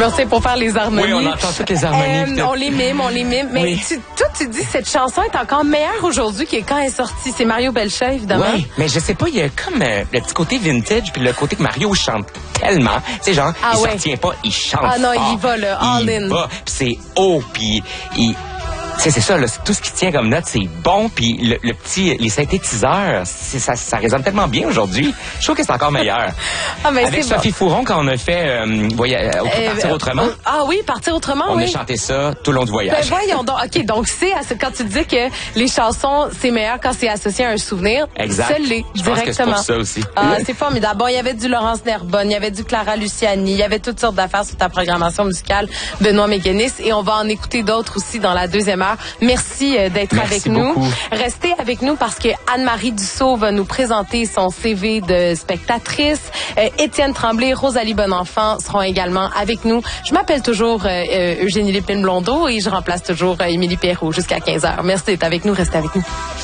Merci pour faire les harmonies. Oui, on entend toutes les harmonies. On les mime. Mais oui. toi, tu dis cette chanson est encore meilleure aujourd'hui que quand elle est sortie. C'est Mario Belcha, évidemment. Oui, mais je sais pas, il y a comme le petit côté vintage puis le côté que Mario chante tellement. Tu sais, genre, il s'en tient pas, il chante. Ah non, fort. il y va, là, all in. Il va, puis c'est haut, puis il... Tu sais, c'est ça, là, tout ce qui tient comme note, c'est bon, puis les synthétiseurs, ça résonne tellement bien aujourd'hui. Je trouve que c'est encore meilleur. Avec Sophie Fouron, quand on a fait Partir autrement. Ah oui, Partir autrement, on a chanté ça tout le long du voyage. Ben voyons donc. OK, donc c'est quand tu dis que les chansons, c'est meilleur quand c'est associé à un souvenir. Exact. Celle-là, je pense que c'est pour ça aussi. Ah, c'est formidable. Bon, il y avait du Laurence Nerbonne, il y avait du Clara Luciani, il y avait toutes sortes d'affaires sur ta programmation musicale, Benoît Méguenis, et on va en écouter d'autres aussi dans la deuxième heure. Merci d'être avec nous. Beaucoup. Restez avec nous parce que Anne-Marie Dussault va nous présenter son CV de spectatrice. Étienne Tremblay et Rosalie Bonenfant seront également avec nous. Je m'appelle toujours Eugénie Lépine-Blondeau et je remplace toujours Émilie Perrault jusqu'à 15h. Merci d'être avec nous. Restez avec nous.